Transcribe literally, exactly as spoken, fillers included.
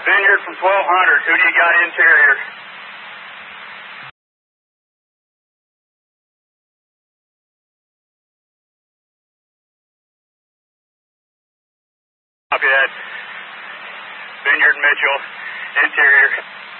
Vineyard from twelve hundred. Who do you got interior? Copy that. Vineyard Mitchell, interior.